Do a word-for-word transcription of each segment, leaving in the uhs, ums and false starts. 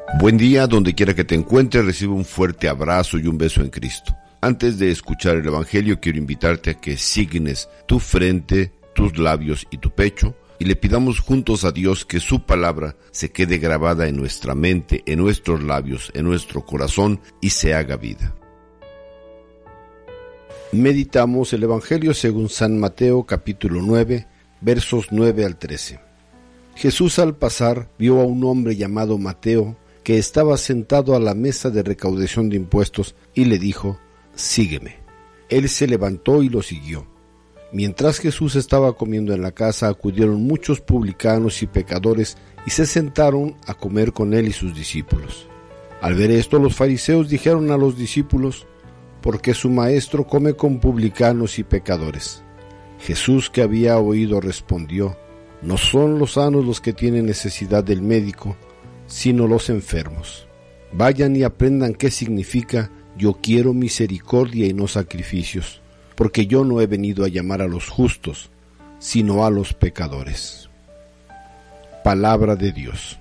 Buen día, donde quiera que te encuentres, recibe un fuerte abrazo y un beso en Cristo. Antes de escuchar el Evangelio, quiero invitarte a que signes tu frente, tus labios y tu pecho, y le pidamos juntos a Dios que su palabra se quede grabada en nuestra mente, en nuestros labios, en nuestro corazón, y se haga vida. Meditamos el Evangelio según San Mateo, capítulo nueve, versos nueve al trece. Jesús, al pasar, vio a un hombre llamado Mateo, que estaba sentado a la mesa de recaudación de impuestos, y le dijo: «Sígueme». Él se levantó y lo siguió. Mientras Jesús estaba comiendo en la casa, acudieron muchos publicanos y pecadores y se sentaron a comer con él y sus discípulos. Al ver esto, los fariseos dijeron a los discípulos: «¿Por qué su maestro come con publicanos y pecadores?». Jesús, que había oído, respondió: «No son los sanos los que tienen necesidad del médico, sino los enfermos. Vayan y aprendan qué significa: yo quiero misericordia y no sacrificios, porque yo no he venido a llamar a los justos, sino a los pecadores». Palabra de Dios.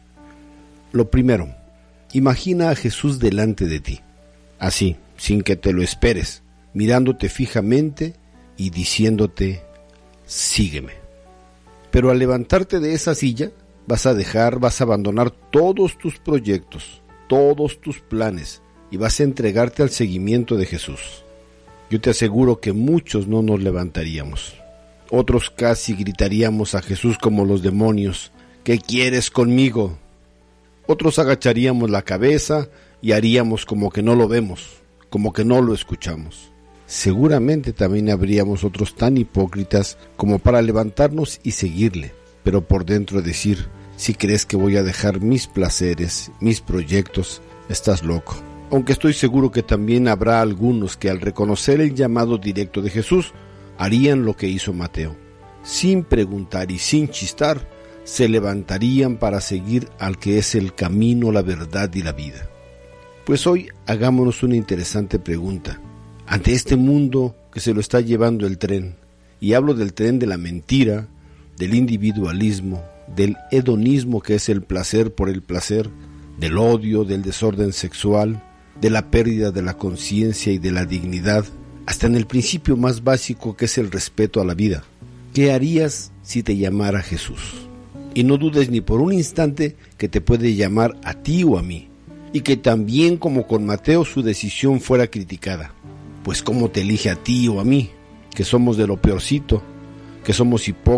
Lo primero, imagina a Jesús delante de ti, así, sin que te lo esperes, mirándote fijamente y diciéndote: «Sígueme». Pero al levantarte de esa silla, vas a dejar, vas a abandonar todos tus proyectos, todos tus planes, y vas a entregarte al seguimiento de Jesús. Yo te aseguro que muchos no nos levantaríamos. Otros casi gritaríamos a Jesús como los demonios: «¿Qué quieres conmigo?». Otros agacharíamos la cabeza y haríamos como que no lo vemos, como que no lo escuchamos. Seguramente también habríamos otros tan hipócritas como para levantarnos y seguirle, pero por dentro decir: «Si crees que voy a dejar mis placeres, mis proyectos, estás loco». Aunque estoy seguro que también habrá algunos que, al reconocer el llamado directo de Jesús, harían lo que hizo Mateo. Sin preguntar y sin chistar, se levantarían para seguir al que es el camino, la verdad y la vida. Pues hoy hagámonos una interesante pregunta. Ante este mundo que se lo está llevando el tren, y hablo del tren de la mentira, del individualismo, del hedonismo, que es el placer por el placer, del odio, del desorden sexual, de la pérdida de la conciencia y de la dignidad, hasta en el principio más básico, que es el respeto a la vida. ¿Qué harías si te llamara Jesús? Y no dudes ni por un instante que te puede llamar a ti o a mí, y que también, como con Mateo, su decisión fuera criticada. Pues ¿cómo te elige a ti o a mí, que somos de lo peorcito, que somos hipócritas,